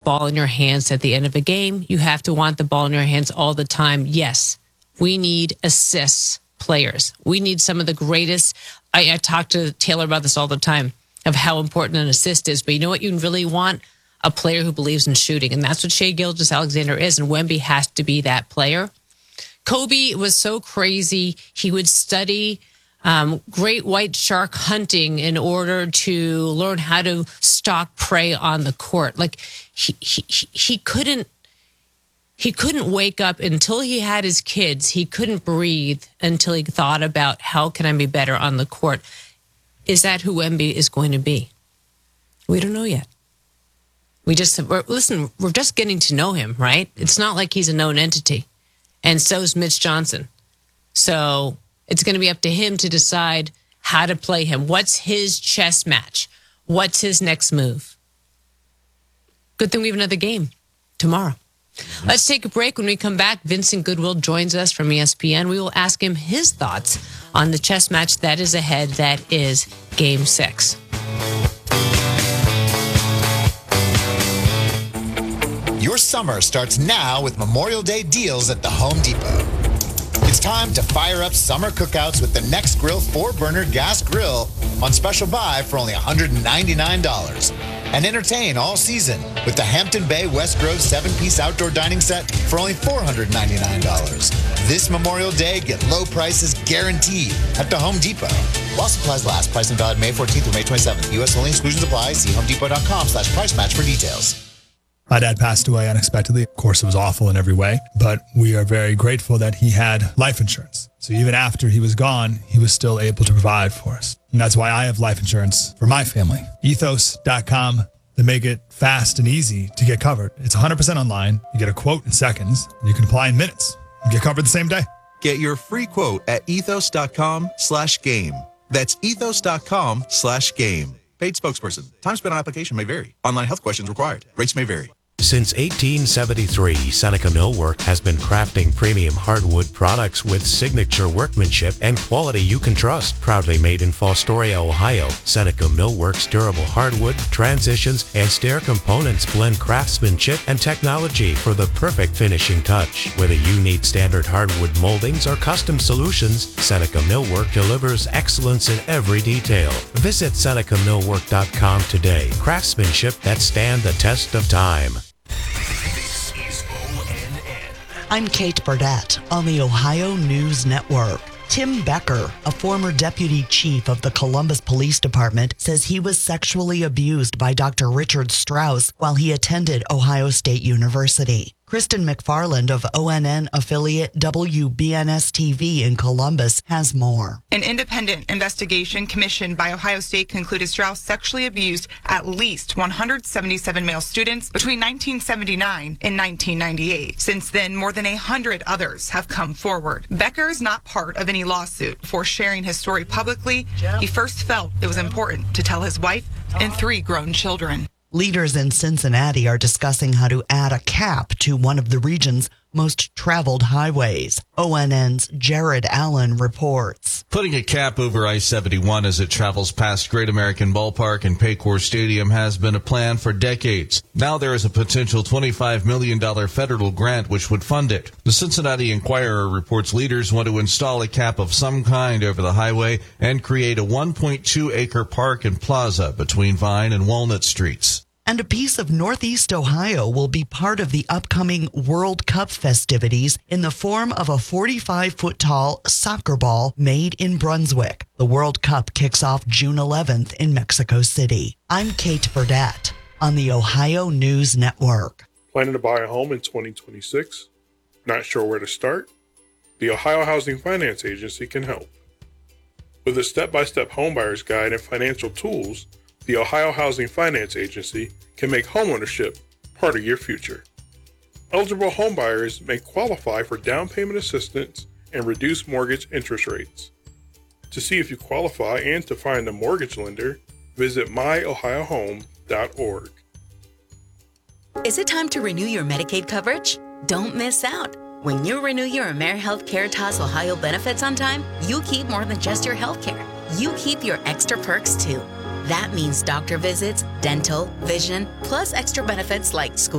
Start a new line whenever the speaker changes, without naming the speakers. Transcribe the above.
ball in your hands at the end of a game. You have to want the ball in your hands all the time. Yes, we need assists players. We need some of the greatest. I talk to Taylor about this all the time of how important an assist is. But you know what you really want? A player who believes in shooting. And that's what Shai Gilgeous-Alexander is. And Wemby has to be that player. Kobe was so crazy. He would study great white shark hunting in order to learn how to stalk prey on the court. Like he couldn't wake up until he had his kids. He couldn't breathe until he thought about how can I be better on the court. Is that who Wemby is going to be? We don't know yet. We're just getting to know him, right? It's not like he's a known entity. And so is Mitch Johnson. So it's going to be up to him to decide how to play him. What's his chess match? What's his next move? Good thing we have another game tomorrow. Let's take a break. When we come back, Vincent Goodwill joins us from ESPN. We will ask him his thoughts on the chess match that is ahead. That is Game 6.
Your summer starts now with Memorial Day deals at the Home Depot. It's time to fire up summer cookouts with the NextGrill 4-burner gas grill on special buy for only $199. And entertain all season with the Hampton Bay West Grove 7-piece outdoor dining set for only $499. This Memorial Day, get low prices guaranteed at the Home Depot. While supplies last, price and valid May 14th through May 27th. U.S. only, exclusions apply. See homedepot.com/price match for details.
My dad passed away unexpectedly. Of course, it was awful in every way, but we are very grateful that he had life insurance. So even after he was gone, he was still able to provide for us. And that's why I have life insurance for my family. Ethos.com. They make it fast and easy to get covered. It's 100% online. You get a quote in seconds. You can apply in minutes. You get covered the same day.
Get your free quote at ethos.com/game. That's ethos.com/game. Paid spokesperson. Time spent on application may vary. Online health questions required. Rates may vary.
Since 1873, Seneca Millwork has been crafting premium hardwood products with signature workmanship and quality you can trust. Proudly made in Fostoria, Ohio, Seneca Millwork's durable hardwood, transitions, and stair components blend craftsmanship and technology for the perfect finishing touch. Whether you need standard hardwood moldings or custom solutions, Seneca Millwork delivers excellence in every detail. Visit SenecaMillwork.com today. Craftsmanship that stand the test of time.
This is ONN.
I'm Kate Burdett on the Ohio News Network. Tim Becker, a former deputy chief of the Columbus Police Department, says he was sexually abused by Dr. Richard Strauss while he attended Ohio State University. Kristen McFarland of ONN affiliate WBNS-TV in Columbus has more.
An independent investigation commissioned by Ohio State concluded Strauss sexually abused at least 177 male students between 1979 and 1998. Since then, more than 100 others have come forward. Becker is not part of any lawsuit. Before sharing his story publicly, he first felt it was important to tell his wife and 3 grown children.
Leaders in Cincinnati are discussing how to add a cap to one of the region's most traveled highways. ONN's Jared Allen reports.
Putting a cap over I-71 as it travels past Great American Ballpark and Paycor Stadium has been a plan for decades. Now there is a potential $25 million federal grant which would fund it. The Cincinnati Enquirer reports leaders want to install a cap of some kind over the highway and create a 1.2-acre park and plaza between Vine and Walnut Streets.
And a piece of Northeast Ohio will be part of the upcoming World Cup festivities in the form of a 45-foot-tall soccer ball made in Brunswick. The World Cup kicks off June 11th in Mexico City. I'm Kate Burdett on the Ohio News Network.
Planning to buy a home in 2026? Not sure where to start? The Ohio Housing Finance Agency can help. With a step-by-step homebuyer's guide and financial tools, the Ohio Housing Finance Agency can make homeownership part of your future. Eligible homebuyers may qualify for down payment assistance and reduced mortgage interest rates. To see if you qualify and to find a mortgage lender, visit myohiohome.org.
Is it time to renew your Medicaid coverage? Don't miss out. When you renew your AmeriHealth Caritas Ohio benefits on time, you keep more than just your health care. You keep your extra perks too. That means doctor visits, dental, vision, plus extra benefits like school